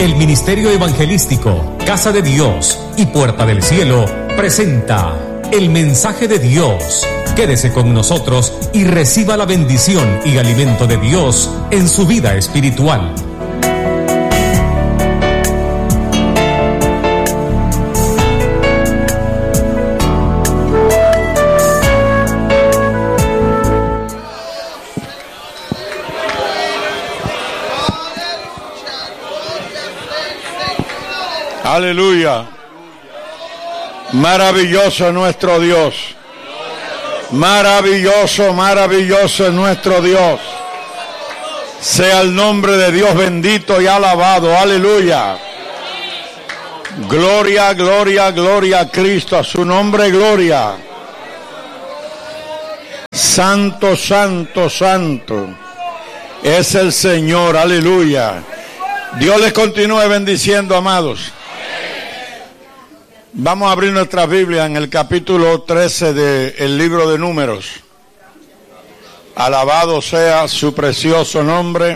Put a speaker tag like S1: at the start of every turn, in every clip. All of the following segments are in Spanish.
S1: El Ministerio Evangelístico, Casa de Dios y Puerta del Cielo presenta el mensaje de Dios. Quédese con nosotros y reciba la bendición y alimento de Dios en su vida espiritual.
S2: Aleluya. Maravilloso es nuestro Dios. Maravilloso, maravilloso es nuestro Dios. Sea el nombre de Dios bendito y alabado. Aleluya. Gloria, gloria, gloria a Cristo. A su nombre, gloria. Santo, santo, santo es el Señor. Aleluya. Dios les continúe bendiciendo, amados. Vamos a abrir nuestra Biblia en el capítulo 13 del libro de Números. Alabado sea su precioso nombre.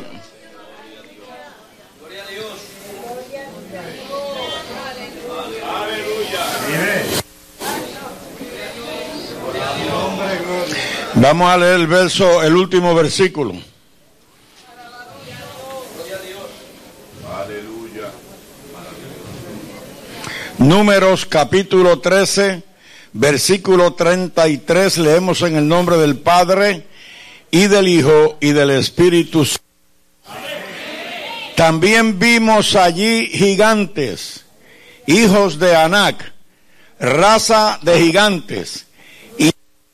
S2: Vamos a leer el último versículo. Números capítulo 13, versículo 33, leemos en el nombre del Padre, y del Hijo, y del Espíritu Santo. También vimos allí gigantes, hijos de Anac, raza de gigantes, y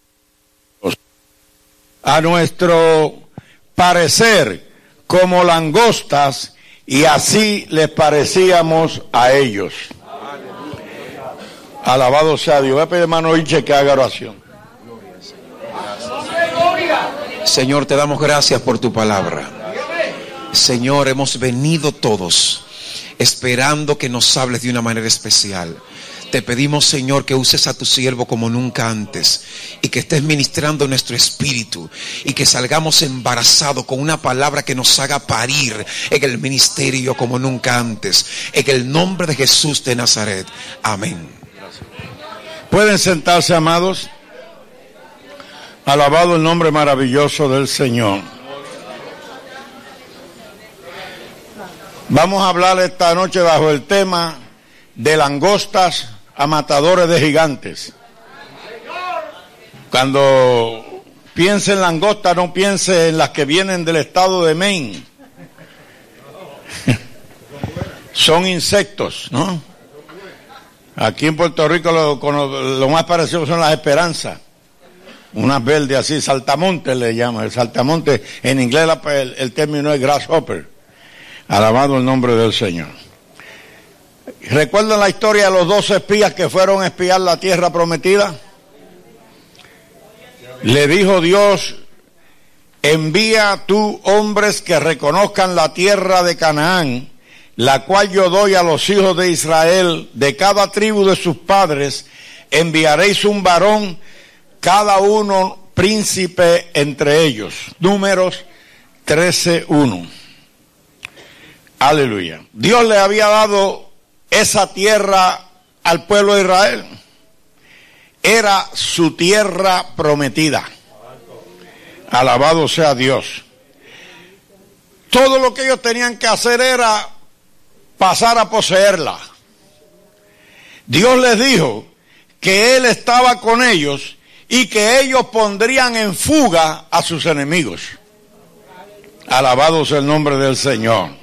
S2: a nuestro parecer como langostas, y así les parecíamos a ellos. Alabado sea Dios. Voy a pedir, hermano Iche, que haga oración.
S3: Señor, te damos gracias por tu palabra. Señor, hemos venido todos esperando que nos hables de una manera especial. Te pedimos, Señor, que uses a tu siervo como nunca antes y que estés ministrando nuestro espíritu y que salgamos embarazados con una palabra que nos haga parir en el ministerio como nunca antes. En el nombre de Jesús de Nazaret. Amén.
S2: Pueden sentarse, amados. Alabado el nombre maravilloso del Señor. Vamos a hablar esta noche bajo el tema de langostas a matadores de gigantes. Cuando piense en langostas, no piense en las que vienen del estado de Maine. Son insectos, ¿no? Aquí en Puerto Rico lo más parecido son las esperanzas. Unas verdes así, saltamontes le llaman. El saltamonte, en inglés el término es grasshopper. Alabado el nombre del Señor. ¿Recuerdan la historia de los 12 espías que fueron a espiar la tierra prometida? Le dijo Dios: envía tú hombres que reconozcan la tierra de Canaán, la cual yo doy a los hijos de Israel. De cada tribu de sus padres enviaréis un varón, cada uno príncipe entre ellos. Números 13:1. Aleluya. Dios le había dado esa tierra al pueblo de Israel. Era su tierra prometida. Alabado sea Dios. Todo lo que ellos tenían que hacer era pasar a poseerla. Dios les dijo que Él estaba con ellos y que ellos pondrían en fuga a sus enemigos. Alabado sea el nombre del Señor.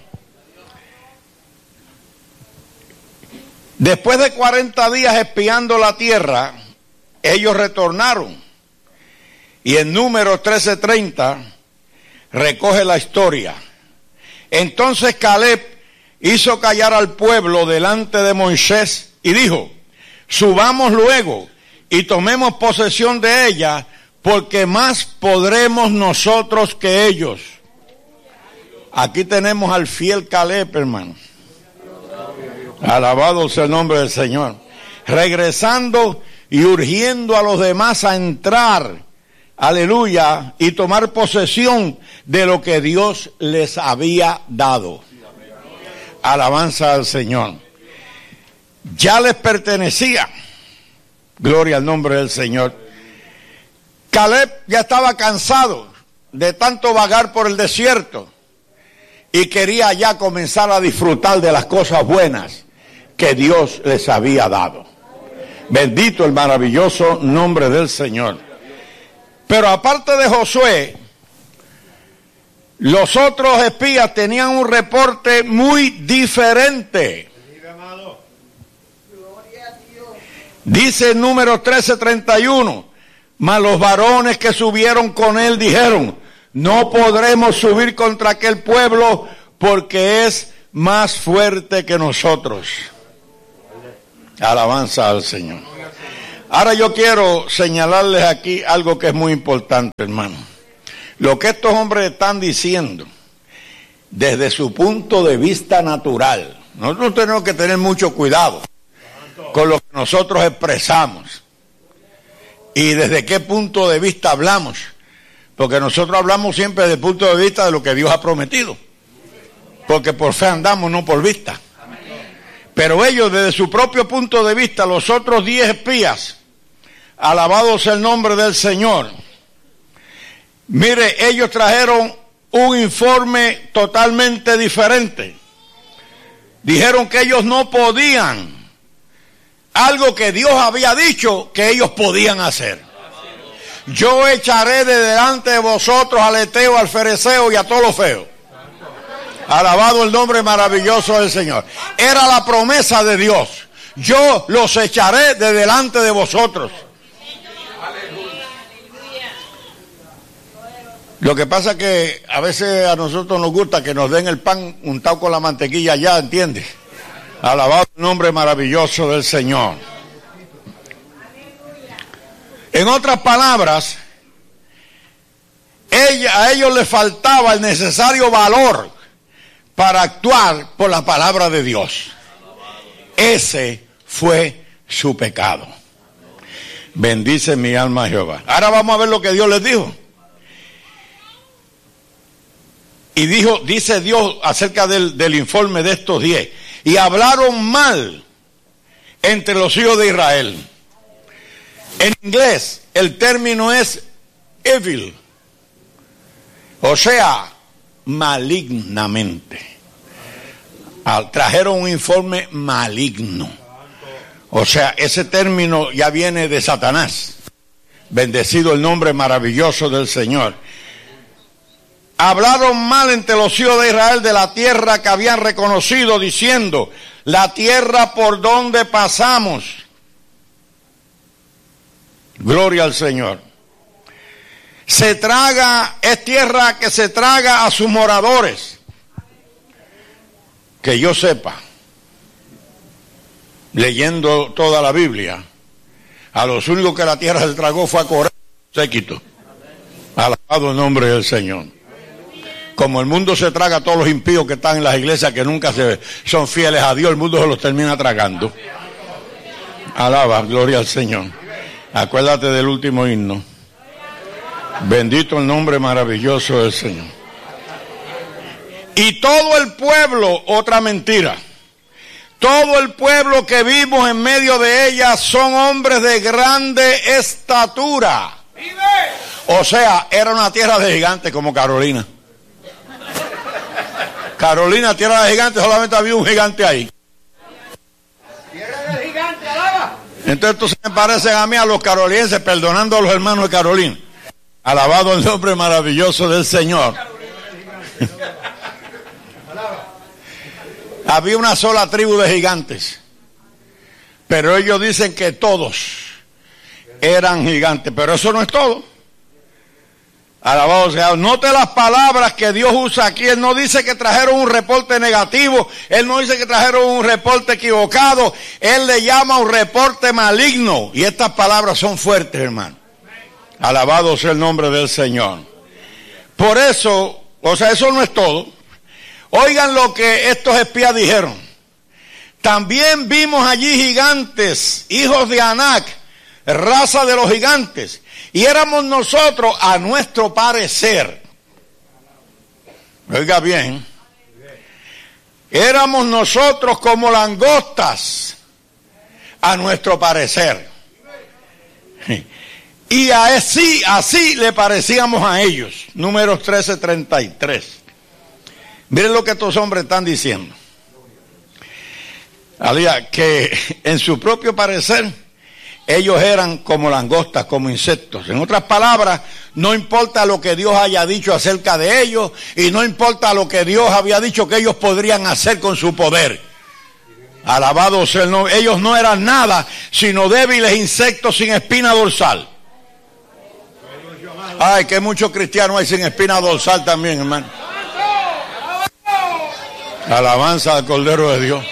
S2: Después de 40 días espiando la tierra, ellos retornaron. Y en Números 13:30 recoge la historia. Entonces Caleb hizo callar al pueblo delante de Moisés y dijo: subamos luego y tomemos posesión de ella, porque más podremos nosotros que ellos. Aquí tenemos al fiel Caleb, hermano. Alabado sea el nombre del Señor. Regresando y urgiendo a los demás a entrar, aleluya, y tomar posesión de lo que Dios les había dado. Alabanza al Señor. Ya les pertenecía. Gloria al nombre del Señor. Caleb ya estaba cansado de tanto vagar por el desierto y quería ya comenzar a disfrutar de las cosas buenas que Dios les había dado. Bendito el maravilloso nombre del Señor. Pero aparte de Josué, los otros espías tenían un reporte muy diferente. Dice en Números 13:31, mas los varones que subieron con él dijeron, no podremos subir contra aquel pueblo porque es más fuerte que nosotros. Alabanza al Señor. Ahora yo quiero señalarles aquí algo que es muy importante, hermano. Lo que estos hombres están diciendo, desde su punto de vista natural, nosotros tenemos que tener mucho cuidado con lo que nosotros expresamos y desde qué punto de vista hablamos, porque nosotros hablamos siempre desde el punto de vista de lo que Dios ha prometido, porque por fe andamos, no por vista. Pero ellos desde su propio punto de vista, los otros 10 espías, alabado sea el nombre del Señor, mire, ellos trajeron un informe totalmente diferente. Dijeron que ellos no podían algo que Dios había dicho que ellos podían hacer. Yo echaré de delante de vosotros al Eteo, al Fereceo y a todos los feos. Alabado el nombre maravilloso del Señor. Era la promesa de Dios. Yo los echaré de delante de vosotros. Lo que pasa es que a veces a nosotros nos gusta que nos den el pan untado con la mantequilla ya, ¿entiendes? Alabado el nombre maravilloso del Señor. En otras palabras, a ellos les faltaba el necesario valor para actuar por la palabra de Dios. Ese fue su pecado. Bendice mi alma a Jehová. Ahora vamos a ver lo que Dios les dijo. Y dice Dios acerca del informe de estos 10. Y hablaron mal entre los hijos de Israel. En inglés, el término es evil. O sea, malignamente. Trajeron un informe maligno. O sea, ese término ya viene de Satanás. Bendecido el nombre maravilloso del Señor. Hablaron mal entre los hijos de Israel de la tierra que habían reconocido, diciendo, la tierra por donde pasamos. Gloria al Señor. Es tierra que se traga a sus moradores. Que yo sepa, leyendo toda la Biblia, a los únicos que la tierra se tragó fue a Coré, séquito. Alabado el nombre del Señor. Como el mundo se traga a todos los impíos que están en las iglesias que nunca son fieles a Dios, el mundo se los termina tragando. Alaba, gloria al Señor. Acuérdate del último himno. Bendito el nombre maravilloso del Señor. Y todo el pueblo, otra mentira. Todo el pueblo que vimos en medio de ella son hombres de grande estatura. O sea, era una tierra de gigantes como Carolina. Carolina, tierra de gigantes, solamente había un gigante ahí.
S4: Tierra de gigantes, alaba.
S2: Entonces me parecen a mí a los carolinenses, perdonando a los hermanos de Carolina. Alabado el nombre maravilloso del Señor. Había una sola tribu de gigantes, pero ellos dicen que todos eran gigantes, pero eso no es todo. Alabado sea. Note las palabras que Dios usa aquí. Él no dice que trajeron un reporte negativo. Él no dice que trajeron un reporte equivocado. Él le llama un reporte maligno. Y estas palabras son fuertes, hermano. Alabado sea el nombre del Señor. Por eso, o sea, eso no es todo. Oigan lo que estos espías dijeron. También vimos allí gigantes, hijos de Anac, raza de los gigantes. Y éramos nosotros, a nuestro parecer, oiga bien, Éramos nosotros como langostas, a nuestro parecer. Y así le parecíamos a ellos. Números 13:33. Miren lo que estos hombres están diciendo. Que en su propio parecer ellos eran como langostas, como insectos. En otras palabras, no importa lo que Dios haya dicho acerca de ellos y no importa lo que Dios había dicho que ellos podrían hacer con su poder. Alabado sea el nombre. Ellos no eran nada sino débiles insectos sin espina dorsal. Ay, que muchos cristianos hay sin espina dorsal también, hermano. Alabanza al Cordero de Dios.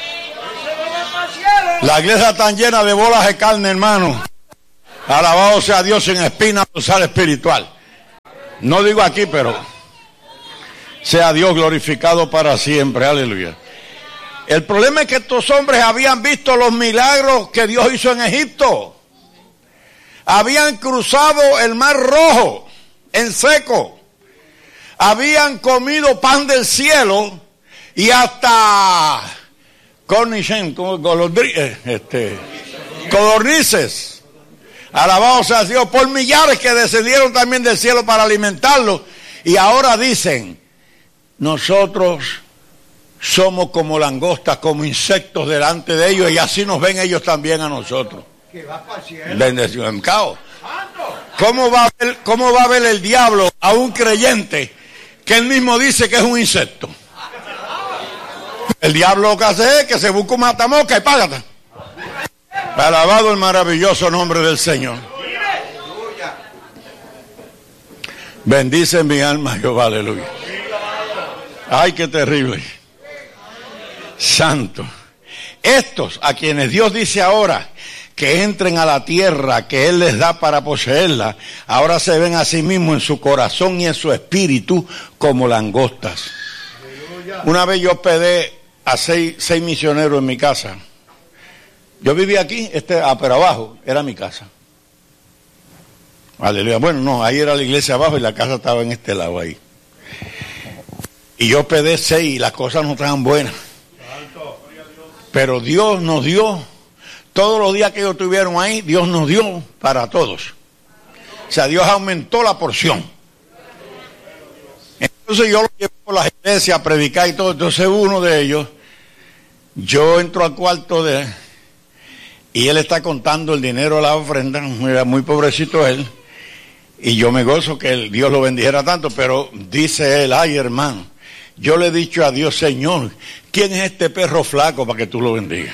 S2: La iglesia está llena de bolas de carne, hermano. Alabado sea Dios sin espina dorsal espiritual. No digo aquí, pero sea Dios glorificado para siempre. Aleluya. El problema es que estos hombres habían visto los milagros que Dios hizo en Egipto. Habían cruzado el Mar Rojo en seco. Habían comido pan del cielo y hasta codornices. Alabado sea Dios, por millares que descendieron también del cielo para alimentarlos. Y ahora dicen, nosotros somos como langostas, como insectos delante de ellos, y así nos ven ellos también a nosotros. Bendición, caos. ¿Cómo va a ver el diablo a un creyente que él mismo dice que es un insecto? El diablo lo que hace es que se busca un matamosca y págata. Alabado el maravilloso nombre del Señor. Bendice mi alma, Jehová, aleluya. Ay, qué terrible. Santo. Estos a quienes Dios dice ahora que entren a la tierra que Él les da para poseerla, ahora se ven a sí mismos en su corazón y en su espíritu como langostas. Una vez yo hospedé a seis misioneros en mi casa. Yo vivía aquí, pero abajo era mi casa. Aleluya. Bueno, no, ahí era la iglesia abajo y la casa estaba en este lado ahí. Y yo hospedé 6 y las cosas no estaban buenas. Pero Dios nos dio, todos los días que ellos estuvieron ahí, Dios nos dio para todos. O sea, Dios aumentó la porción. Entonces yo lo llevé por las iglesias a predicar y todo. Entonces uno de ellos, yo entro al cuarto y él está contando el dinero de la ofrenda, era muy pobrecito él, y yo me gozo que Dios lo bendijera tanto, pero dice él, ay hermano, yo le he dicho a Dios, Señor, ¿quién es este perro flaco para que tú lo bendigas?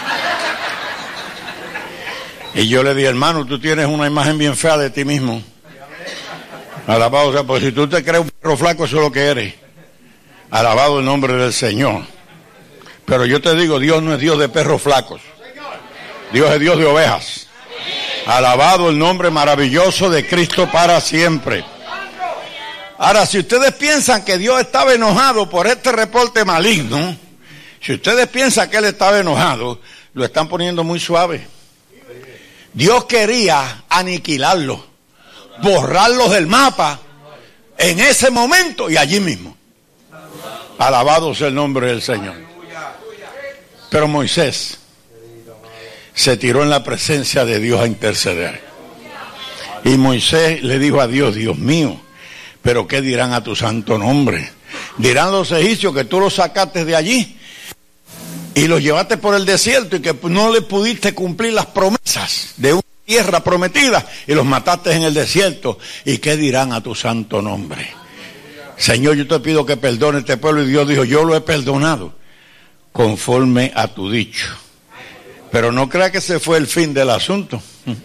S2: Y yo le dije, hermano, tú tienes una imagen bien fea de ti mismo. Alabado, o sea, pues si tú te crees un perro flaco, eso es lo que eres. Alabado el nombre del Señor. Pero yo te digo, Dios no es Dios de perros flacos. Dios es Dios de ovejas. Alabado el nombre maravilloso de Cristo para siempre. Ahora, si ustedes piensan que Dios estaba enojado por este reporte maligno, si ustedes piensan que Él estaba enojado, lo están poniendo muy suave. Dios quería aniquilarlos, borrarlos del mapa en ese momento y allí mismo. Alabado sea el nombre del Señor. Pero Moisés se tiró en la presencia de Dios a interceder. Y Moisés le dijo a Dios, Dios mío, pero ¿qué dirán a tu santo nombre? Dirán los egipcios que tú los sacaste de allí y los llevaste por el desierto y que no le pudiste cumplir las promesas de una tierra prometida y los mataste en el desierto. ¿Y qué dirán a tu santo nombre? Señor, yo te pido que perdone este pueblo. Y Dios dijo, yo lo he perdonado conforme a tu dicho. Pero no crea que ese fue el fin del asunto.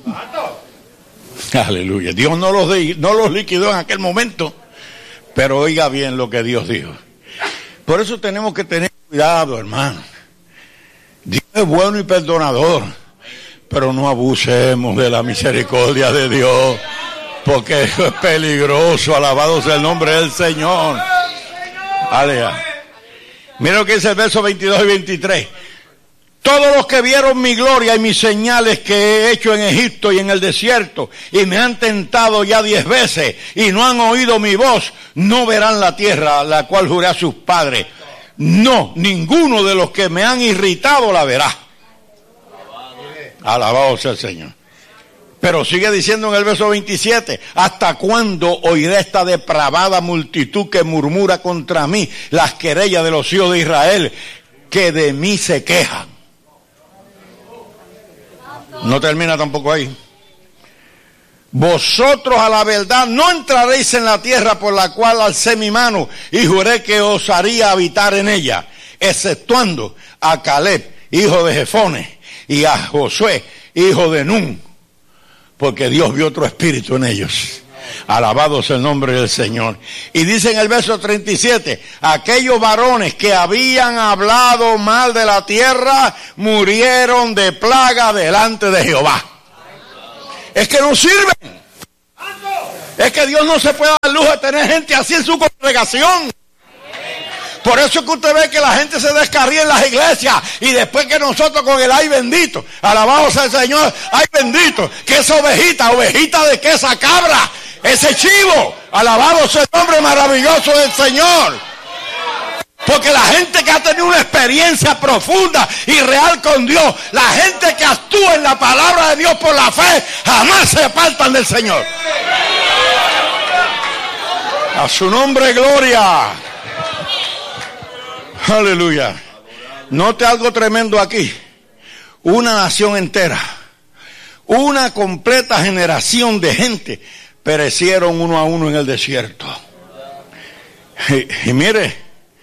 S2: Aleluya. Dios no los liquidó en aquel momento, pero oiga bien lo que Dios dijo. Por eso tenemos que tener cuidado, hermano. Dios es bueno y perdonador, pero no abusemos de la misericordia de Dios, porque eso es peligroso. Alabado sea el nombre del Señor. Aleluya. Mira lo que dice el verso 22 y 23. Todos los que vieron mi gloria y mis señales que he hecho en Egipto y en el desierto, y me han tentado ya 10 veces, y no han oído mi voz, no verán la tierra, la cual juré a sus padres. no, ninguno de los que me han irritado la verá. Alabado sea el Señor. Pero sigue diciendo en el verso 27, ¿hasta cuándo oiré esta depravada multitud que murmura contra mí las querellas de los hijos de Israel, que de mí se quejan? No termina tampoco ahí. Vosotros a la verdad no entraréis en la tierra por la cual alcé mi mano y juré que os haría habitar en ella, exceptuando a Caleb, hijo de Jefone, y a Josué, hijo de Nun, porque Dios vio otro espíritu en ellos. Alabado sea el nombre del Señor. Y dice en el verso 37, aquellos varones que habían hablado mal de la tierra murieron de plaga delante de Jehová. Es que no sirven. Es que Dios no se puede dar el lujo de tener gente así en su congregación. Por eso es que usted ve que la gente se descarría en las iglesias y después que nosotros con el ay bendito, alabado sea el Señor, ay bendito, que esa ovejita de que esa cabra, ese chivo, alabado sea el nombre maravilloso del Señor. Porque la gente que ha tenido una experiencia profunda y real con Dios, la gente que actúa en la palabra de Dios por la fe, jamás se apartan del Señor. A su nombre gloria. Aleluya. Note algo tremendo aquí. Una nación entera, una completa generación de gente perecieron uno a uno en el desierto. Y mire,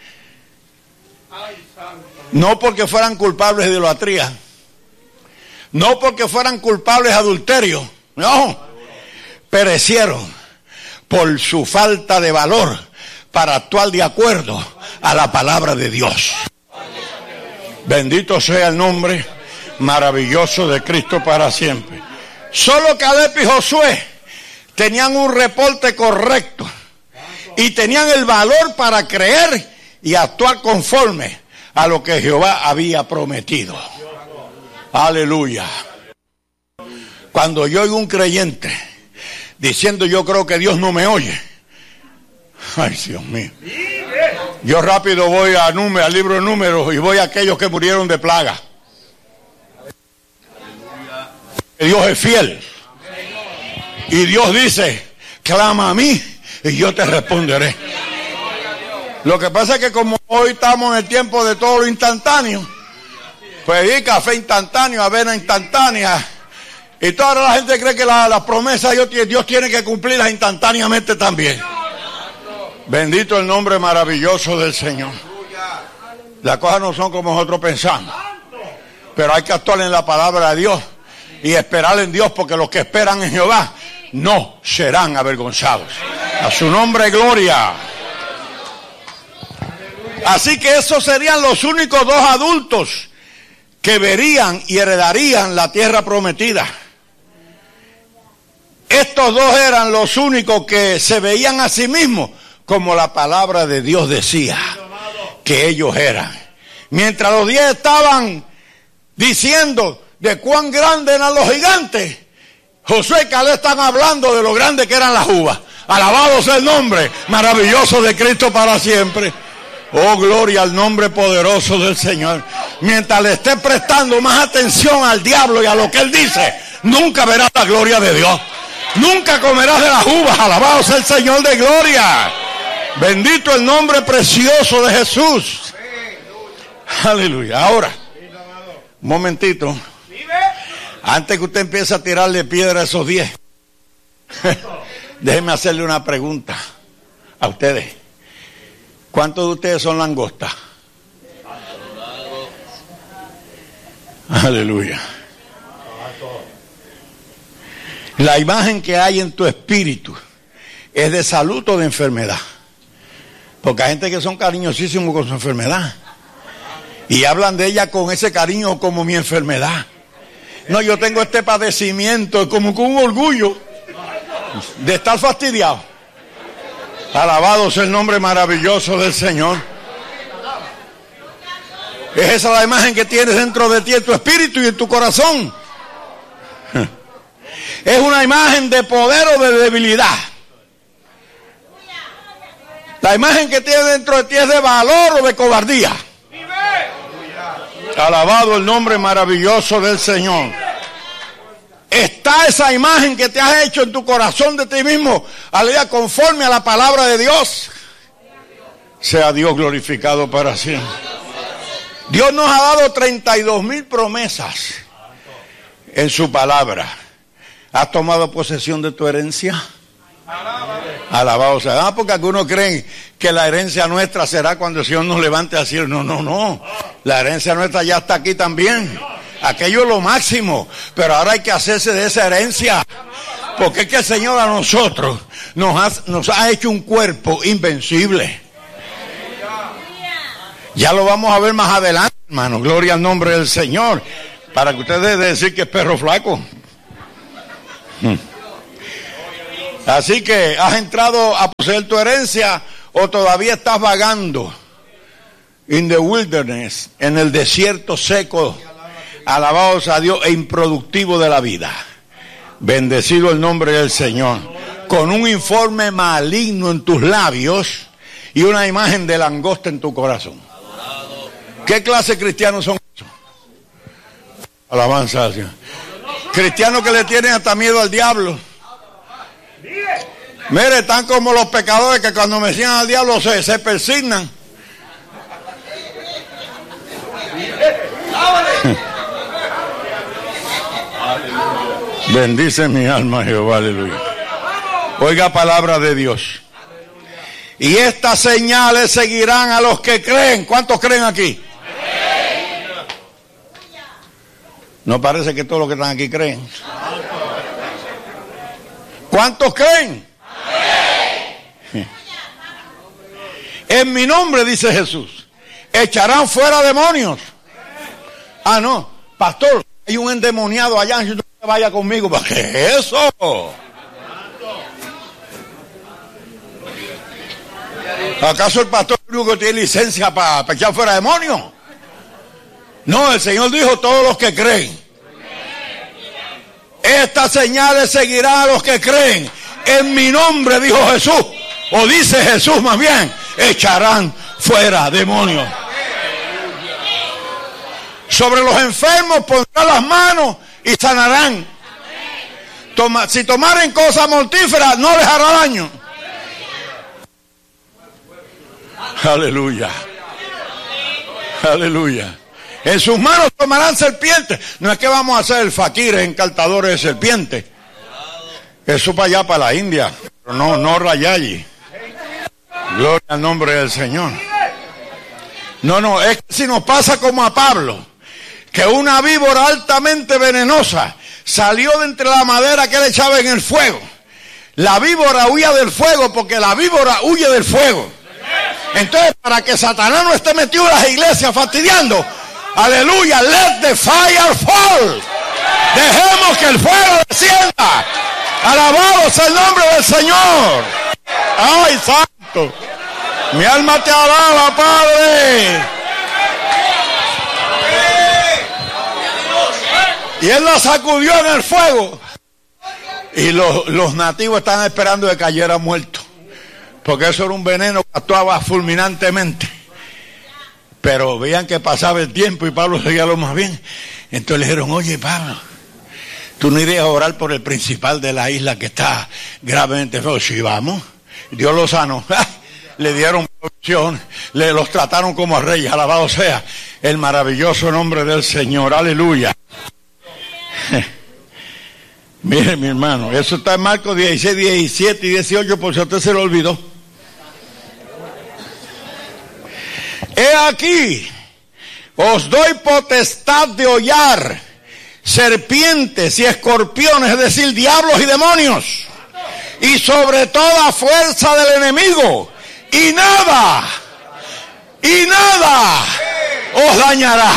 S2: no porque fueran culpables de idolatría, no porque fueran culpables de adulterio, no, perecieron por su falta de valor para actuar de acuerdo a la palabra de Dios. Bendito sea el nombre maravilloso de Cristo para siempre. Solo Caleb y Josué tenían un reporte correcto y tenían el valor para creer y actuar conforme a lo que Jehová había prometido. Aleluya. Cuando yo oigo un creyente diciendo yo creo que Dios no me oye, ay Dios mío, yo rápido voy al libro de Números y voy a aquellos que murieron de plaga. Dios es fiel y Dios dice, clama a mí y yo te responderé. Lo que pasa es que como hoy estamos en el tiempo de todo lo instantáneo, pues hay café instantáneo, avena instantánea, y toda la gente cree que las promesas Dios tiene que cumplirlas instantáneamente también. Bendito el nombre maravilloso del Señor. Las cosas no son como nosotros pensamos, pero hay que actuar en la palabra de Dios y esperar en Dios, porque los que esperan en Jehová no serán avergonzados. A su nombre gloria. Así que esos serían los únicos dos adultos que verían y heredarían la tierra prometida. Estos dos eran los únicos que se veían a sí mismos como la palabra de Dios decía que ellos eran. Mientras los 10 estaban diciendo de cuán grandes eran los gigantes, Josué y Caleb están hablando de lo grande que eran las uvas. Alabado sea el nombre maravilloso de Cristo para siempre. Oh, gloria al nombre poderoso del Señor. Mientras le esté prestando más atención al diablo y a lo que él dice, nunca verás la gloria de Dios. Nunca comerás de las uvas. Alabado sea el Señor de gloria. Bendito el nombre precioso de Jesús. Aleluya. Ahora, un momentito. Antes que usted empiece a tirarle piedra a esos 10, déjeme hacerle una pregunta a ustedes. ¿Cuántos de ustedes son langostas? Aleluya. La imagen que hay en tu espíritu es de salud o de enfermedad. Porque hay gente que son cariñosísimos con su enfermedad y hablan de ella con ese cariño como mi enfermedad. No, yo tengo este padecimiento como con un orgullo de estar fastidiado. Alabado sea el nombre maravilloso del Señor. Es esa la imagen que tienes dentro de ti, en tu espíritu y en tu corazón. Es una imagen de poder o de debilidad. La imagen que tiene dentro de ti es de valor o de cobardía. Alabado el nombre maravilloso del Señor. Está esa imagen que te has hecho en tu corazón de ti mismo, aleluya, conforme a la palabra de Dios. Sea Dios glorificado para siempre. Dios nos ha dado 32,000 promesas en su palabra. ¿Has tomado posesión de tu herencia? Alabado sea. Porque algunos creen que la herencia nuestra será cuando el Señor nos levante a decir, no. La herencia nuestra ya está aquí también. Aquello es lo máximo. Pero ahora hay que hacerse de esa herencia. Porque es que el Señor a nosotros nos ha hecho un cuerpo invencible. Ya lo vamos a ver más adelante, hermano. Gloria al nombre del Señor. Para que ustedes dejen de decir que es perro flaco. Así que, ¿has entrado a poseer tu herencia o todavía estás vagando in the wilderness, en el desierto seco, alabados a Dios, e improductivo de la vida? Bendecido el nombre del Señor. Con un informe maligno en tus labios y una imagen de langosta en tu corazón. ¿Qué clase de cristianos son esos? Alabanza al Señor. Cristianos que le tienen hasta miedo al diablo. Mire, están como los pecadores que cuando me decían al diablo se persignan. Bendice mi alma, Jehová, aleluya. Oiga palabra de Dios. Y estas señales seguirán a los que creen. ¿Cuántos creen aquí? No parece que todos los que están aquí creen. ¿Cuántos creen? En mi nombre, dice Jesús, echarán fuera demonios. Ah, no, pastor, hay un endemoniado allá, si usted vaya conmigo. ¿Qué es eso? ¿Acaso el pastor único tiene licencia para echar fuera demonios? No, el Señor dijo todos los que creen. Estas señales seguirán a los que creen. En mi nombre, dijo Jesús, o dice Jesús más bien, echarán fuera demonios. Sobre los enfermos pondrán las manos y sanarán. Si tomaren cosas mortíferas, no les hará daño. Aleluya. Aleluya. En sus manos tomarán serpientes. No es que vamos a ser faquires encantadores de serpientes. Eso para allá, para la India. Pero no Rayayi. Gloria al nombre del Señor. No, es que si nos pasa como a Pablo, que una víbora altamente venenosa salió de entre la madera que él echaba en el fuego. La víbora huía del fuego porque la víbora huye del fuego. Entonces, para que Satanás no esté metido en las iglesias fastidiando, aleluya, let the fire fall. Dejemos que el fuego descienda. Alabado sea el nombre del Señor. Ay, santo. Mi alma te alaba, Padre. Y él la sacudió en el fuego. Y los nativos estaban esperando que cayera muerto. Porque eso era un veneno que actuaba fulminantemente. Pero veían que pasaba el tiempo y Pablo seguía lo más bien. Entonces le dijeron, oye Pablo, ¿tú no irías a orar por el principal de la isla que está gravemente enfermo? Sí, vamos. Dios lo sanó. Le dieron provisión, los trataron como a reyes. Alabado sea el maravilloso nombre del Señor. Aleluya. Mire, mi hermano, eso está en Marcos 16, 17 y 18, por si a usted se lo olvidó. He aquí, os doy potestad de hollar serpientes y escorpiones, es decir, diablos y demonios, y sobre toda fuerza del enemigo, y nada os dañará.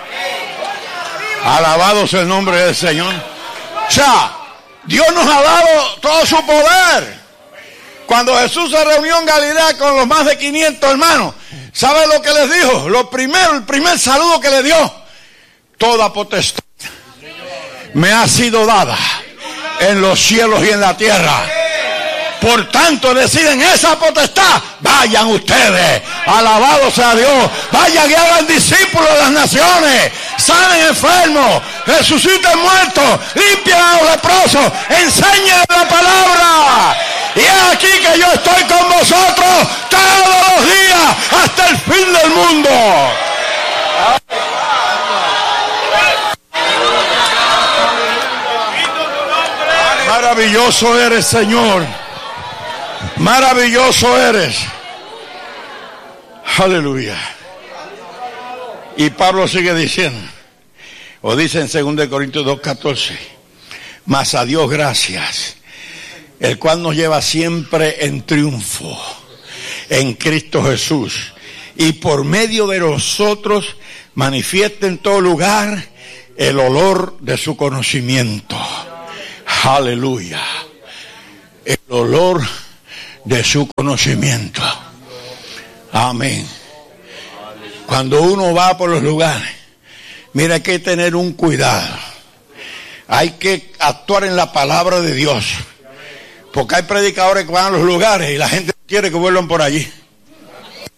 S2: Alabado sea el nombre del Señor. O sea, Dios nos ha dado todo su poder. Cuando Jesús se reunió en Galilea con los más de 500 hermanos, ¿sabe lo que les dijo? El primer saludo que le dio: toda potestad me ha sido dada en los cielos y en la tierra. Por tanto, deciden esa potestad. Vayan ustedes, alabado sea Dios. Vayan y hagan discípulos de las naciones. Sanen enfermos, resuciten muertos, limpian a los leprosos, enseñen la palabra. Y es aquí que yo estoy con vosotros todos los días hasta el fin del mundo. Maravilloso eres, Señor. Maravilloso eres. Aleluya. Y Pablo sigue diciendo, o dice en 2 Corintios 2:14, mas a Dios gracias, el cual nos lleva siempre en triunfo en Cristo Jesús, y por medio de nosotros manifiesta en todo lugar el olor de su conocimiento. Aleluya. El olor de su conocimiento. Amén. Cuando uno va por los lugares, mira, hay que tener un cuidado. Hay que actuar en la palabra de Dios. Porque hay predicadores que van a los lugares y la gente quiere que vuelvan por allí.